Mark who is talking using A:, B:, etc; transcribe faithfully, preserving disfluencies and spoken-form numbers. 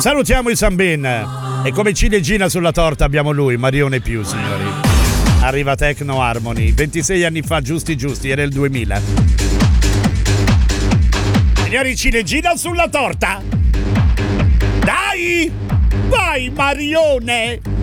A: Salutiamo il Sambin. E come ciliegina sulla torta abbiamo lui, Marione Più, signori. Arriva Techno Harmony, ventisei anni fa, giusti giusti, era il duemila. Signori, ciliegina sulla torta. Dai! Vai, Marione!